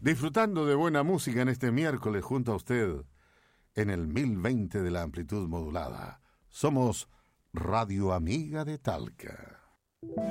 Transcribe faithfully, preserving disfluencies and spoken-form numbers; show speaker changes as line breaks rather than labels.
disfrutando de buena música en este miércoles junto a usted en el mil veinte de la amplitud modulada. Somos Radio Amiga de Talca.